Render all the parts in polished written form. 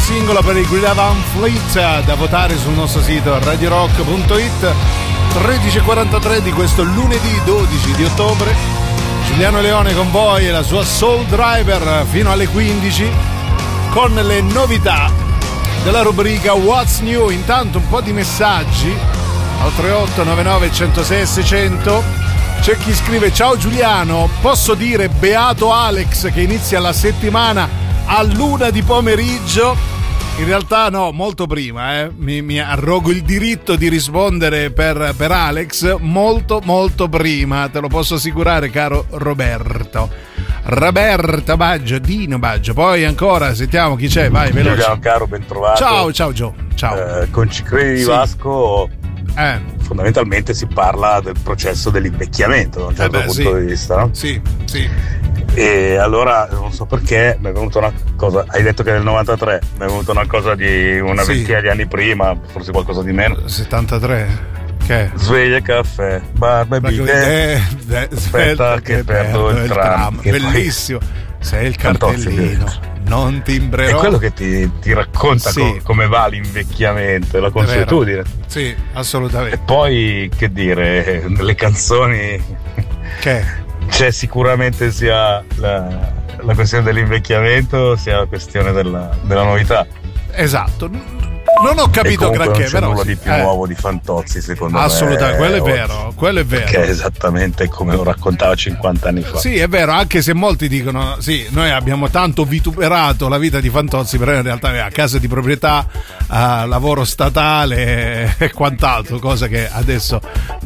singolo per i Greta Van Fleet, da votare sul nostro sito radiorock.it. 13:43 di questo lunedì 12 di ottobre. Giuliano Leone con voi e la sua Soul Driver fino alle 15 con le novità della rubrica What's New. Intanto un po' di messaggi al 3899 106 600. C'è chi scrive: ciao Giuliano, posso dire beato Alex che inizia la settimana all'1 di pomeriggio? In realtà no, molto prima, mi arrogo il diritto di rispondere per Alex molto prima, te lo posso assicurare, caro Roberto Baggio, Dino Baggio. Poi ancora sentiamo chi c'è, vai veloce. Ciao caro, ben trovato. Ciao Gio, ciao. Con Cicredi di Vasco fondamentalmente si parla del processo dell'invecchiamento da un certo punto di vista, no? Sì. E allora non so perché mi è venuta una cosa, hai detto che nel 93, mi è venuta una cosa di una ventina di anni prima, forse qualcosa di meno. 73. Che? Sveglia, caffè, barba e bidet, aspetta che perdo il tram. Bellissimo, sei il cartellino, non timbrerò. È quello che ti racconta come va l'invecchiamento, la consuetudine. Sì, assolutamente. E poi, che dire, nelle canzoni c'è sicuramente sia la questione dell'invecchiamento sia la questione della novità. Esatto. Non ho capito granché, non c'è nulla di più nuovo di Fantozzi, secondo me. Assolutamente, quello è vero. Che è esattamente come lo raccontava 50 anni fa. Sì, è vero, anche se molti dicono, sì, noi abbiamo tanto vituperato la vita di Fantozzi, però in realtà aveva casa di proprietà, lavoro statale e quant'altro, cosa che adesso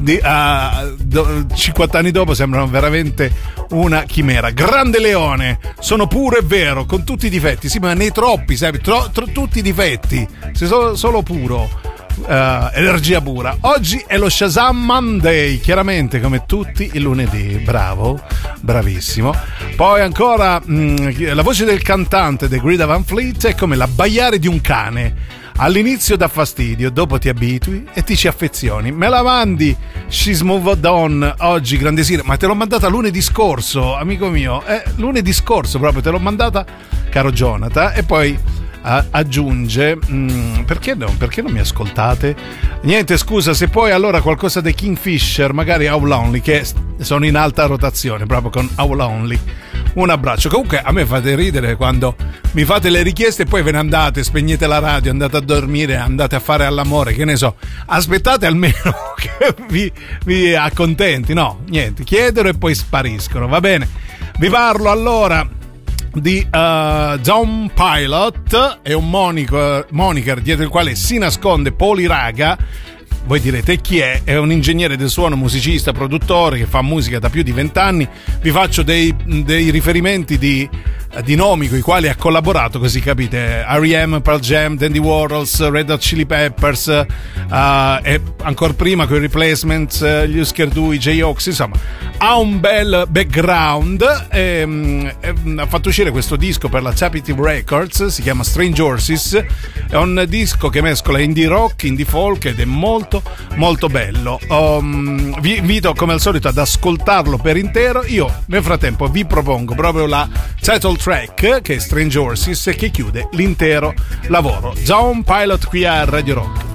50 anni dopo sembrano veramente una chimera. Grande Leone, sono puro e vero, con tutti i difetti, sì, ma nei troppi, sai, tutti i difetti, se solo puro, energia pura. Oggi è lo Shazam Monday, chiaramente come tutti i lunedì. Bravo, bravissimo. Poi ancora la voce del cantante The Greta Van Fleet è come l'abbaiare di un cane. All'inizio dà fastidio, dopo ti abitui e ti ci affezioni. Me la mandi She's Moved On oggi, grande Sire, ma te l'ho mandata lunedì scorso, amico mio, lunedì scorso proprio te l'ho mandata, caro Jonathan. E poi aggiunge perché non mi ascoltate? Niente, scusa, se poi allora qualcosa dei Kingfisher, magari How Lonely, che sono in alta rotazione proprio con How Lonely. Un abbraccio. Comunque a me fate ridere quando mi fate le richieste e poi ve ne andate, spegnete la radio, andate a dormire, andate a fare all'amore, che ne so. Aspettate almeno che vi accontenti. No, niente, chiedono e poi spariscono, va bene. Vi parlo allora di John Pilot, è un moniker dietro il quale si nasconde Poli Raga. Voi direte chi è? È un ingegnere del suono, musicista, produttore che fa musica da più di 20 anni. Vi faccio dei riferimenti di nomi con i quali ha collaborato, così capite: R.E.M., Pearl Jam, Dandy Warhols, Red Hot Chili Peppers, e ancora prima con i Replacements, gli Husker Du, i J-Ox. Insomma, ha un bel background ha fatto uscire questo disco per la Chapitive Records, si chiama Strange Horses. È un disco che mescola indie rock, indie folk ed è molto bello. Vi invito come al solito ad ascoltarlo per intero. Io nel frattempo vi propongo proprio la title track, che è Strange Horses, che chiude l'intero lavoro. John Pilot qui a Radio Rock.